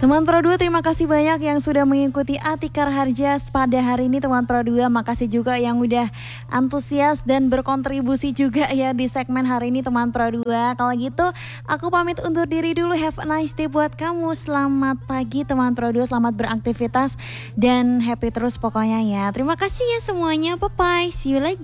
Teman Pro 2, terima kasih banyak yang sudah mengikuti Atikar Harjas pada hari ini teman Pro 2. Makasih juga yang udah antusias dan berkontribusi juga ya di segmen hari ini teman Pro 2. Kalau gitu aku pamit undur diri dulu. Have a nice day buat kamu. Selamat pagi teman Pro 2, selamat beraktivitas dan happy terus pokoknya ya. Terima kasih ya semuanya. Bye bye. See you lagi.